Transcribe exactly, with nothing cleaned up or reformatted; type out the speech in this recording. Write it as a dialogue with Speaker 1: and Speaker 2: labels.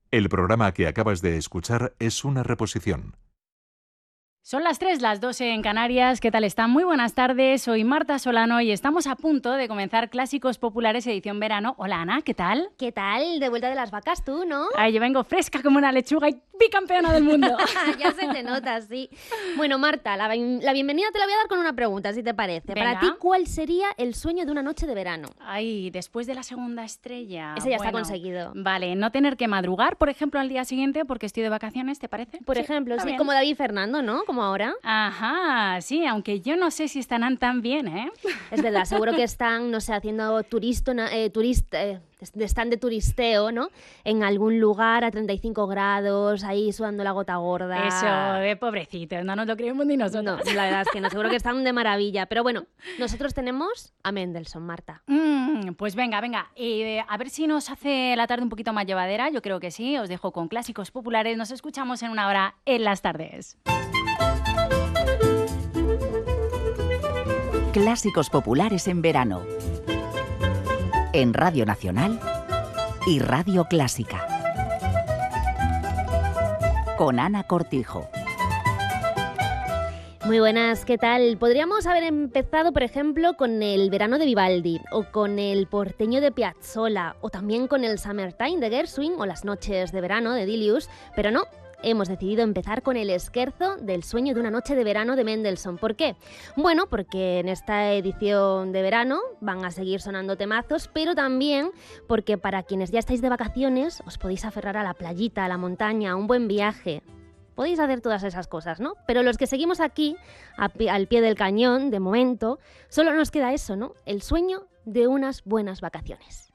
Speaker 1: El programa que acabas de escuchar es una reposición.
Speaker 2: Son las tres, las doce en Canarias. ¿Qué tal están? Muy buenas tardes. Soy Marta Solano y estamos a punto de comenzar Clásicos Populares edición verano. Hola, Ana, ¿qué tal?
Speaker 3: ¿Qué tal? De vuelta de las vacas tú, ¿no?
Speaker 2: Ay, yo vengo fresca como una lechuga y bicampeona del mundo.
Speaker 3: Ya se te nota, sí. Bueno, Marta, la, la bienvenida te la voy a dar con una pregunta, si te parece.
Speaker 2: Venga.
Speaker 3: Para ti, ¿cuál sería el sueño de una noche de verano?
Speaker 2: Ay, después de la segunda estrella.
Speaker 3: Ese ya
Speaker 2: bueno,
Speaker 3: está conseguido.
Speaker 2: Vale, no tener que madrugar, por ejemplo, al día siguiente porque estoy de vacaciones, ¿te parece?
Speaker 3: Por
Speaker 2: Sí,
Speaker 3: ejemplo,
Speaker 2: está
Speaker 3: sí,
Speaker 2: bien.
Speaker 3: como David y Fernando, ¿no? Como ahora.
Speaker 2: Ajá, sí, aunque yo no sé si estarán tan bien, ¿eh?
Speaker 3: Es verdad, seguro que están, no sé, haciendo turisto, eh, turista, eh, están de turisteo, ¿no? En algún lugar a treinta y cinco grados, ahí sudando la gota gorda.
Speaker 2: Eso, de pobrecitos, no nos lo creemos ni nosotros.
Speaker 3: No, la verdad es que no, seguro que están de maravilla. Pero bueno, nosotros tenemos a Mendelssohn, Marta.
Speaker 2: Mm, pues venga, venga, eh, a ver si nos hace la tarde un poquito más llevadera, yo creo que sí, os dejo con Clásicos Populares, nos escuchamos en una hora en las tardes.
Speaker 4: Clásicos Populares en verano. En Radio Nacional y Radio Clásica. Con Ana Cortijo.
Speaker 3: Muy buenas, ¿qué tal? Podríamos haber empezado, por ejemplo, con el Verano de Vivaldi, o con el Porteño de Piazzolla, o también con el Summertime de Gershwin, o las Noches de Verano de Delius, pero no. Hemos decidido empezar con el Scherzo del sueño de una noche de verano de Mendelssohn. ¿Por qué? Bueno, porque en esta edición de verano van a seguir sonando temazos, pero también porque para quienes ya estáis de vacaciones os podéis aferrar a la playita, a la montaña, a un buen viaje. Podéis hacer todas esas cosas, ¿no? Pero los que seguimos aquí, pi- al pie del cañón, de momento, solo nos queda eso, ¿no? El sueño de unas buenas vacaciones.